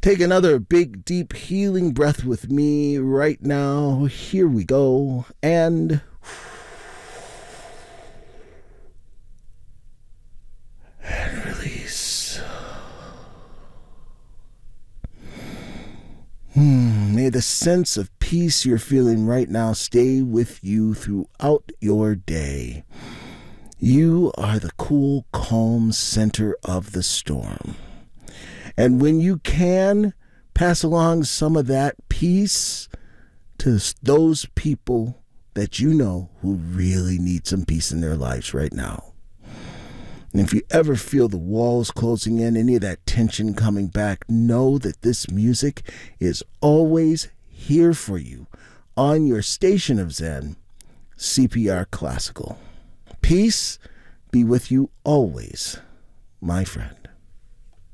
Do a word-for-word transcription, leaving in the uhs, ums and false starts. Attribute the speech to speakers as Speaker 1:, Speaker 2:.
Speaker 1: Take another big, deep, healing breath with me right now. Here we go. And and release. Hmm. May the sense of peace you're feeling right now stay with you throughout your day. You are the cool, calm center of the storm. And when you can, pass along some of that peace to those people that you know who really need some peace in their lives right now. And if you ever feel the walls closing in, any of that tension coming back, know that this music is always here for you on your station of Zen, C P R Classical. Peace be with you always, my friend.